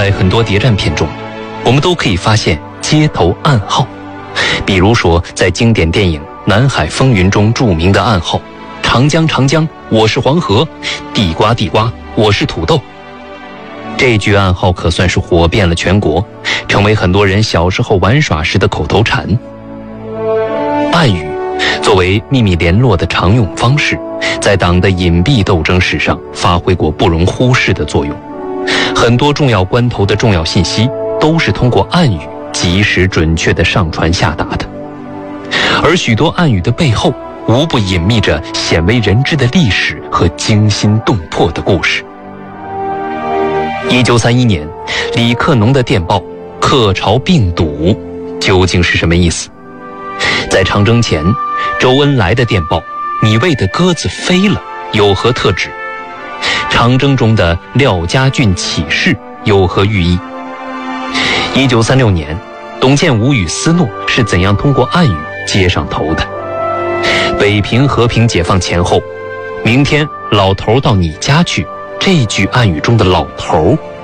在很多谍战片中，我们都可以发现街头暗号，比如说在经典电影《南海风云》中著名的暗号“长江长江，我是黄河；地瓜地瓜，我是土豆”。这句暗号可算是火遍了全国，成为很多人小时候玩耍时的口头禅。暗语作为秘密联络的常用方式，在党的隐蔽斗争史上发挥过不容忽视的作用。很多重要关头的重要信息都是通过暗语及时准确地上传下达的，而许多暗语的背后无不隐秘着鲜为人知的历史和惊心动魄的故事。1931年，李克农的电报“克朝并堵”究竟是什么意思？在长征前，周恩来的电报“你喂的鸽子飞了”有何特指？长征中的廖家俊起事有何寓意？1936年，董建武与斯诺是怎样通过暗语接上头的？北平和平解放前后，明天老头到你家去，这句暗语中的老头